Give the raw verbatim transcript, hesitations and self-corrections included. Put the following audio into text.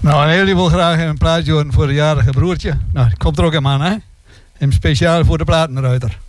Nou, en jullie wil graag een plaatje horen voor de jarige broertje. Nou, die komt er ook een man, hè? Hem speciaal voor de platenruiter.